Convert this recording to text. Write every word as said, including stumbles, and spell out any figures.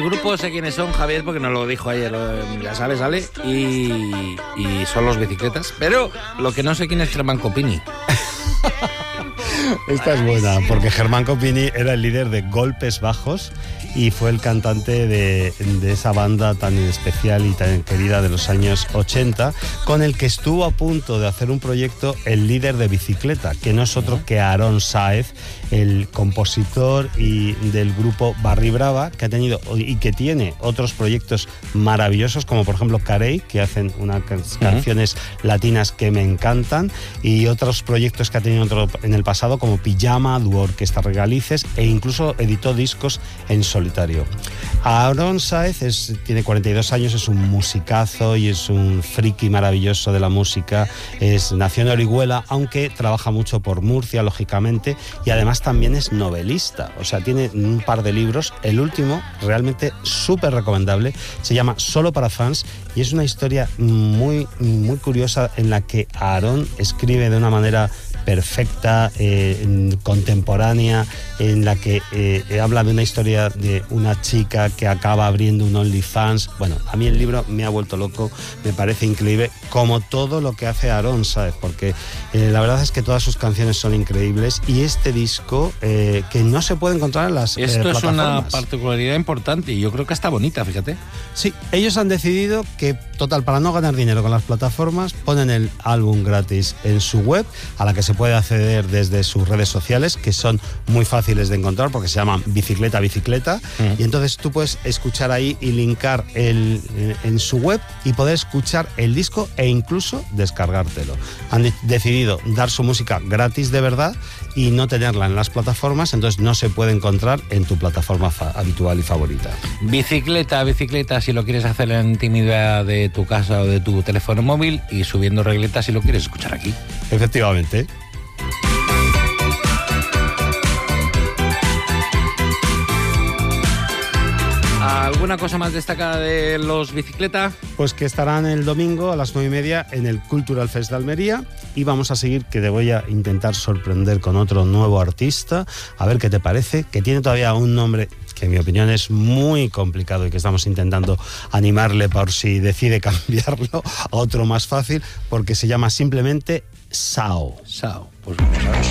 el grupo sé quiénes son, Javier, porque nos lo dijo ayer, ya sabes, ¿vale? Y, y son los Bicicletas. Pero lo que no sé quién es Germán Copini. Esta es buena, porque Germán Copini era el líder de Golpes Bajos y fue el cantante de, de esa banda tan especial y tan querida de los años ochenta, con el que estuvo a punto de hacer un proyecto el líder de Bicicleta, que no es otro que Aarón Sáez, el compositor y del grupo Barri Brava, que ha tenido y que tiene otros proyectos maravillosos, como por ejemplo Carey, que hacen unas canciones uh-huh. latinas que me encantan, y otros proyectos que ha tenido otro, en el pasado, como Pijama, Dúo Orquesta Regalices, e incluso editó discos en solitario. Aarón Sáez es, tiene cuarenta y dos años, es un musicazo y es un friki maravilloso de la música. Es, nació en Orihuela, aunque trabaja mucho por Murcia, lógicamente, y además también es novelista. O sea, tiene un par de libros. El último, realmente súper recomendable, se llama Solo para fans, y es una historia muy, muy curiosa en la que Aarón escribe de una manera perfecta, eh, contemporánea, en la que eh, habla de una historia de una chica que acaba abriendo un OnlyFans. Bueno, a mí el libro me ha vuelto loco, me parece increíble, como todo lo que hace Aarón, ¿sabes? Porque eh, la verdad es que todas sus canciones son increíbles, y este disco eh, que no se puede encontrar en las Esto eh, es una particularidad importante y yo creo que está bonita, fíjate. Sí, ellos han decidido que, total, para no ganar dinero con las plataformas, ponen el álbum gratis en su web, a la que se puede acceder desde sus redes sociales, que son muy fáciles de encontrar porque se llaman Bicicleta Bicicleta, mm. y entonces tú puedes escuchar ahí y linkar el, en su web y poder escuchar el disco e incluso descargártelo. Han de- decidido dar su música gratis de verdad y no tenerla en las plataformas, entonces no se puede encontrar en tu plataforma fa- habitual y favorita. Bicicleta, bicicleta, si lo quieres hacer en intimidad de tu casa o de tu teléfono móvil, y Subiendo Regleta si lo quieres escuchar aquí. Efectivamente. ¿Alguna cosa más destacada de los Bicicleta? Pues que estarán el domingo a las nueve y media en el Cultural Fest de Almería, y vamos a seguir, que te voy a intentar sorprender con otro nuevo artista, a ver qué te parece, que tiene todavía un nombre que en mi opinión es muy complicado y que estamos intentando animarle por si decide cambiarlo a otro más fácil, porque se llama simplemente Sao. Sao, pues vamos a ver.